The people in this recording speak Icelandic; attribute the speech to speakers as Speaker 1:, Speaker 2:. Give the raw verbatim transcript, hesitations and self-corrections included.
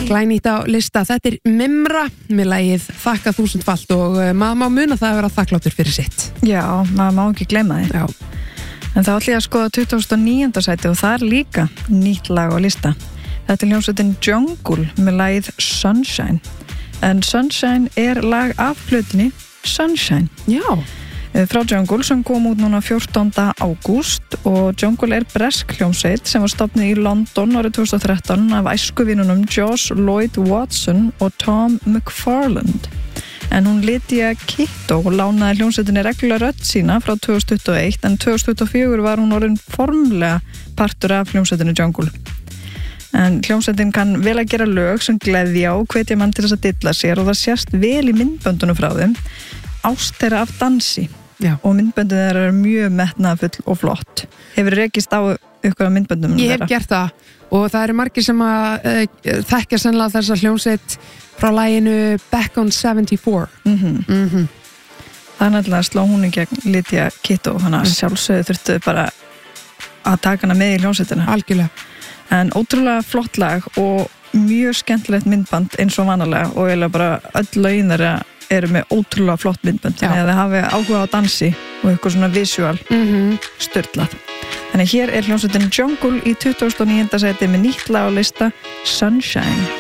Speaker 1: glænýtt á lista. Þetta er Mimra með lagið Þakka þúsundfalt og uh, maður má muna það að vera þakkláttur fyrir sitt.
Speaker 2: Já, maður má ekki gleyma því.
Speaker 1: Já.
Speaker 2: En þá ætla ég að skoða tuttugasta og níunda sæti og það er líka nýtt lag á lista. Þetta er hljómsveitin Jungle með lagið Sunshine. En Sunshine er lag af plötunni Sunshine.
Speaker 1: Já.
Speaker 2: Frá Jungle sem kom út núna fjórtánda ágúst og Jungle er bresk hljómsveit sem var stofnuð í London árið tvö þúsund og þrettán af æskuvinunum Josh Lloyd Watson og Tom McFarland. En hún Lydia Kitto lánaði hljómsveitinni reglulega rödd sína frá tvö þúsund tuttugu og eitt en tvö þúsund tuttugu og fjögur var hún orðin formlega partur af hljómsveitinni Jungle. En hljómsveitin kann vel að gera lög sem gleðja og hvetja mann til þess að dilla sér og það sést vel í myndböndunum frá þeim. Ást þeirra af dansi. Já. Og myndböndin þeirra er mjög metnaðfull og flott. Hefur rekist á ykkur af myndböndum
Speaker 1: Ég hef
Speaker 2: þeirra?
Speaker 1: gert það og það eru margir sem að uh, þekkja sennilega þessa hljómsveit frá laginu Back on seventy-four.
Speaker 2: Mm-hmm.
Speaker 1: Mm-hmm.
Speaker 2: Það er nættilega að slá hún í gegn Lydia Kitto, hann að sjálfsögðu þurftu bara að taka hana með í hljómsveitina.
Speaker 1: Algjörlega.
Speaker 2: En ótrúlega flott lag og mjög skemmtilegt myndband eins og vanalega og eiginlega bara öll lögin þeirra eru með ótrúlega flott myndbönd þannig að þið hafi áhuga á dansi og eitthvað svona visual
Speaker 1: mm-hmm.
Speaker 2: störtlað. Þannig hér er hljómsveitin Jungle í tuttugasta og níunda sæti með nýtt lag á lista Sunshine.